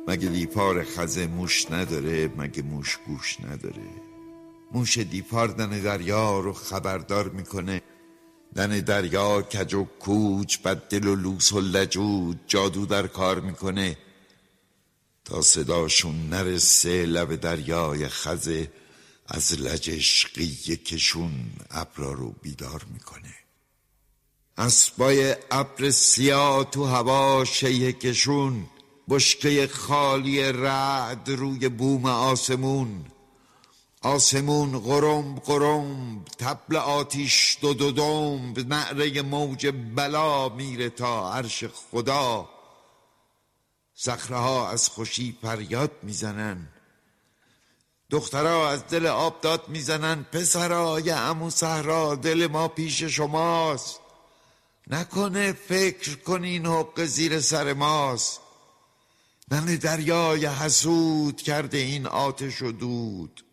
مگه دیپار خزه موش نداره؟ مگه موش گوش نداره؟ موش دیپار دن دریا رو خبردار میکنه. دن دریا کج و کوچ، بد دل و لوس و لجود جادو در کار میکنه تا صداشون نرسه لب دریای خزه. از لجشقی کشون ابرا رو بیدار میکنه. اسبای ابر سیاه تو هوا شیه کشون، بشکه خالی رعد روی بوم آسمون. آسمون غرم غرم، طبل آتیش دو دنب، نعره موج بلا میره تا عرش خدا. صخره‌ها از خوشی فریاد میزنن، دخترها از دل آب داد میزنن. پسرای عمو صحرا، دل ما پیش شماست، نکنه فکر کنین حق زیر سر ماست. نن دریای حسود کرده این آتش و دود،